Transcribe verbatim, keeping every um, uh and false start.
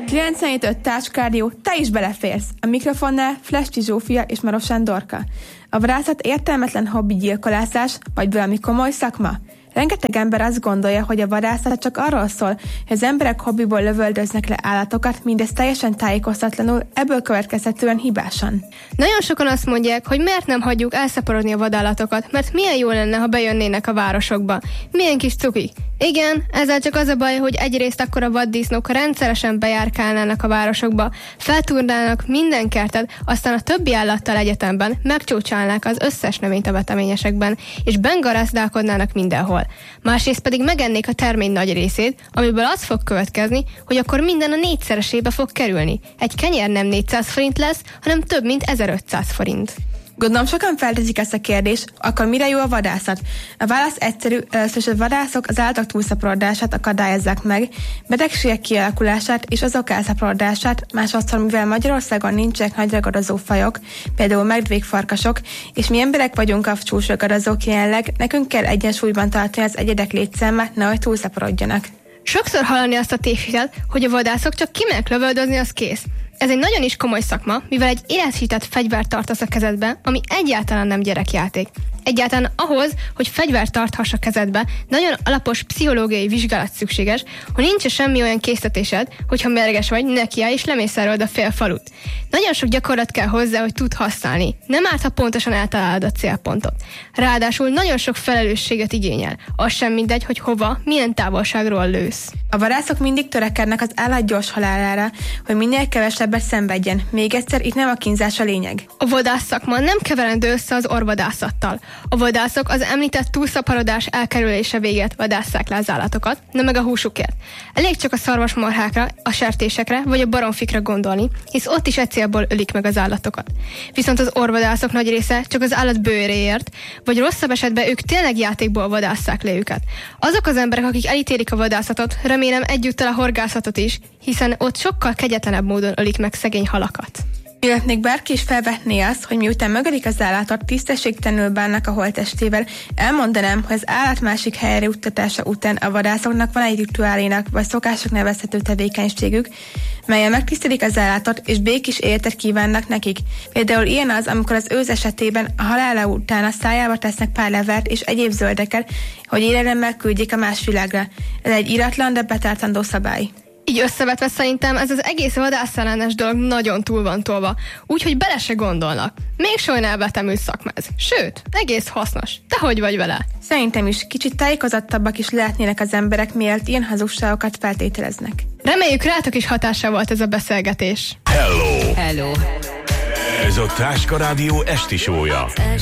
kilencvenhét öt Társkádió, te is beleférsz! A mikrofonnál Flesti Zsófia és Marosán Dorka. A vadászat értelmetlen hobbi gyilkolászás, vagy valami komoly szakma? Rengeteg ember azt gondolja, hogy a vadászat csak arról szól, hogy az emberek hobbiból lövöldöznek le állatokat, mindez teljesen tájékoztatlanul, ebből következhetően hibásan. Nagyon sokan azt mondják, hogy miért nem hagyjuk elszaporodni a vadállatokat, mert milyen jó lenne, ha bejönnének a városokba. Milyen kis cukik. Igen, ezzel csak az a baj, hogy egyrészt akkor a vaddisznók rendszeresen bejárkálnának a városokba, feltúrnának minden kertet, aztán a többi állattal egyetemben megcsócsálnák az összes növényt a veteményesekben, és bengarázdálkodnának mindenhol. Másrészt pedig megennék a termény nagy részét, amiből az fog következni, hogy akkor minden a négyszeresébe fog kerülni. Egy kenyér nem négyszáz forint lesz, hanem több mint ezerötszáz forint. Gondolom sokan felteszik ezt a kérdést, akkor mire jó a vadászat? A válasz egyszerű, először a vadászok az állatok túlszaporodását akadályozzák meg, betegségek kialakulását és azok elszaporodását, másodszor, mivel Magyarországon nincsenek nagy ragadozó fajok, például medvékfarkasok, és mi emberek vagyunk a csúcsragadozók jelenleg, nekünk kell egyensúlyban tartani az egyedek létszámát, nehogy túlszaporodjanak. Sokszor hallani azt a tévhitet, hogy a vadászok csak kimennek lövöldözni, az kész. Ez egy nagyon is komoly szakma, mivel egy élethitett fegyvert tartasz a kezedbe, ami egyáltalán nem gyerekjáték. Egyáltalán ahhoz, hogy fegyvert tarthass a kezedbe, nagyon alapos pszichológiai vizsgálat szükséges, hogy nincs semmi olyan késztetésed, hogyha mérges vagy, nekiállj és lemészárolod a fél falut. Nagyon sok gyakorlat kell hozzá, hogy tud használni. Nem árt, ha pontosan eltalálod a célpontot. Ráadásul nagyon sok felelősséget igényel. Az sem mindegy, hogy hova, milyen távolságról lősz. A vadászok mindig törekednek az állat gyors halálára, hogy minél kevesebbet szenvedjen. Még egyszer, itt nem a kínzás a lényeg. A vadász szakma nem keverendő össze az orvadászattal. A vadászok az említett túlszaporodás elkerülése véget vadásszák le az állatokat, nem meg a húsukért. Elég csak a szarvasmarhákra, a sertésekre vagy a baromfikra gondolni, hisz ott is egy célból ölik meg az állatokat. Viszont az orvadászok nagy része csak az állat bőréért, vagy rosszabb esetben ők tényleg játékból vadásszák le őket. Azok az emberek, akik elítélik a vadászatot, remélem egyúttal a horgászatot is, hiszen ott sokkal kegyetlenebb módon ölik meg szegény halakat. Mielőtt még bárki is felvetné azt, hogy miután megölik az állatot, tisztességtelenül bánnak a holttestével, elmondanám, hogy az állat másik helyre juttatása után a vadászoknak van egy rituálénak vagy szokások nevezhető tevékenységük, melyen megtisztelik az állatot és békés életet kívánnak nekik. Például ilyen az, amikor az őz esetében a halála után a szájába tesznek pár levert és egyéb zöldeket, hogy élelemmel küldjék a más világra. Ez egy íratlan, de betartandó szabály. Így összevetve szerintem ez az egész vadászellenes dolog nagyon túl van tolva, úgyhogy bele se gondolnak. Még soha elvetemű szakma ez. Sőt, egész hasznos. Te hogy vagy vele? Szerintem is kicsit tájékozottabbak is lehetnének az emberek, mielőtt ilyen hazugságokat feltételeznek. Reméljük rátok is hatása volt ez a beszélgetés. Hello! Hello! Ez a Táska Rádió esti show-ja.